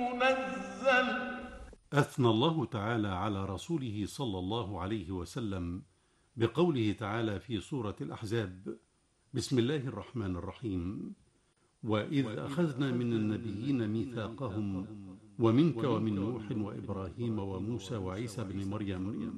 المنزل. أثنى الله تعالى على رسوله صلى الله عليه وسلم بقوله تعالى في سورة الأحزاب: بسم الله الرحمن الرحيم: وإذ أخذنا من النبيين ميثاقهم ومنك ومن نوح وإبراهيم وموسى وعيسى بن مريم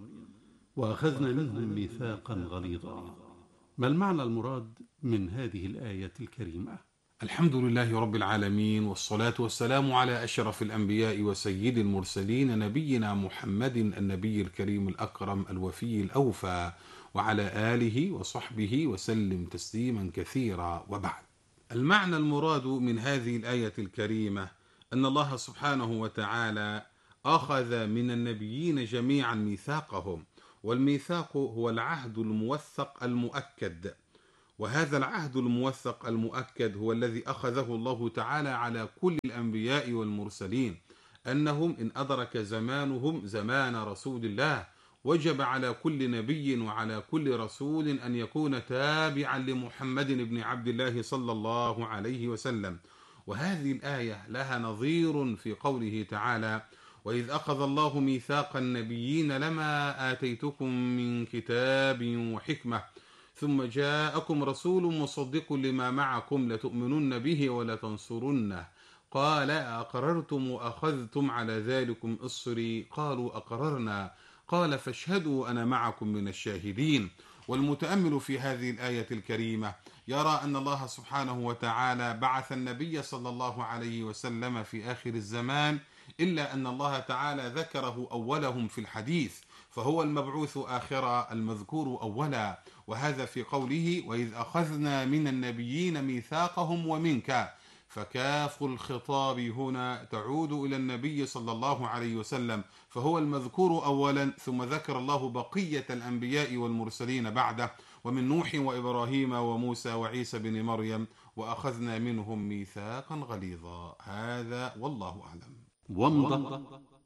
وأخذنا منهم ميثاقا غليظا. ما المعنى المراد من هذه الآية الكريمة؟ الحمد لله رب العالمين، والصلاة والسلام على أشرف الأنبياء وسيد المرسلين، نبينا محمد النبي الكريم الأكرم الوفي الأوفى، وعلى آله وصحبه وسلم تسليما كثيرا، وبعد. المعنى المراد من هذه الآية الكريمة أن الله سبحانه وتعالى أخذ من النبيين جميعا ميثاقهم، والميثاق هو العهد الموثق المؤكد، وهذا العهد الموثق المؤكد هو الذي أخذه الله تعالى على كل الأنبياء والمرسلين، أنهم إن أدرك زمانهم زمان رسول الله وجب على كل نبي وعلى كل رسول أن يكون تابعا لمحمد بن عبد الله صلى الله عليه وسلم. وهذه الآية لها نظير في قوله تعالى: وإذ أخذ الله ميثاق النبيين لما آتيتكم من كتاب وحكمة ثم جاءكم رسول مصدق لما معكم لتؤمنن به ولتنصرنه قال أقررتم وأخذتم على ذلكم إصري قالوا أقررنا قال فاشهدوا أنا معكم من الشاهدين. والمتأمل في هذه الآية الكريمة يرى أن الله سبحانه وتعالى بعث النبي صلى الله عليه وسلم في آخر الزمان، إلا أن الله تعالى ذكره أولهم في الحديث، فهو المبعوث آخرا المذكور أولا، وهذا في قوله: وإذ أخذنا من النبيين ميثاقهم ومنك، فكاف الخطاب هنا تعود إلى النبي صلى الله عليه وسلم، فهو المذكور أولا، ثم ذكر الله بقية الأنبياء والمرسلين بعده، ومن نوح وإبراهيم وموسى وعيسى بن مريم وأخذنا منهم ميثاقا غليظا. هذا والله أعلم. ومضة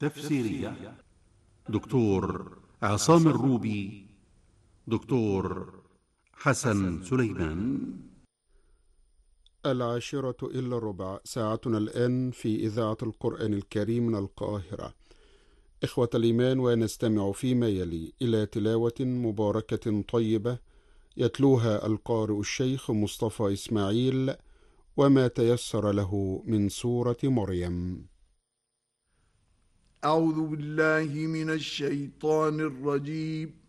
تفسيرية دكتور عصام الروبي، دكتور حسن سليمان. 10:10 ساعتنا الآن في إذاعة القرآن الكريم من القاهرة. إخوة الإيمان، ونستمع فيما يلي إلى تلاوة مباركة طيبة يتلوها القارئ الشيخ مصطفى إسماعيل وما تيسر له من سورة مريم. أعوذ بالله من الشيطان الرجيم.